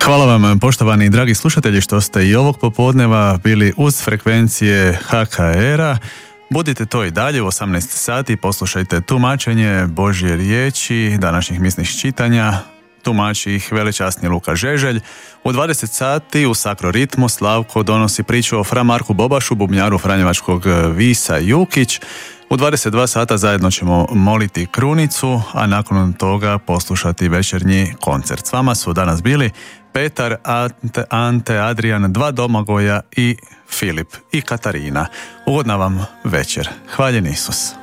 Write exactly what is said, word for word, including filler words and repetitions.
Hvala vam, poštovani dragi slušatelji, što ste i ovog popodneva bili uz frekvencije H K R-a. Budite to i dalje u osamnaest sati, poslušajte tumačenje Božje riječi, današnjih misnih čitanja, tumači ih velečasni Luka Žeželj. U dvadeset sati u Sakroritmu Slavko donosi priču o fra Marku Bobašu, bubnjaru franjevačkog Visa Jukić. U dvadeset dva sata zajedno ćemo moliti krunicu, a nakon toga poslušati večernji koncert. S vama su danas bili Petar, Ante, Ante, Adrian, dva Domagoja i Filip i Katarina. Ugodna vam večer. Hvaljen Isus.